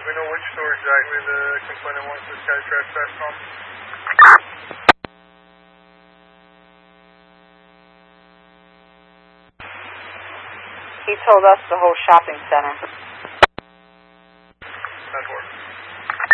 we know which store exactly the complainant wants this guy trespassed on? He told us the whole shopping center.